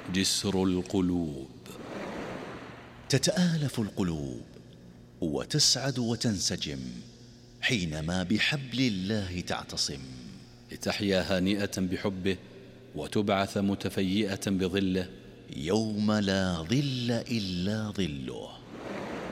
جسر القلوب. تتآلف القلوب وتسعد وتنسجم حينما بحبل الله تعتصم، لتحيا هانئة بحبه وتبعث متفيئة بظله يوم لا ظل إلا ظله.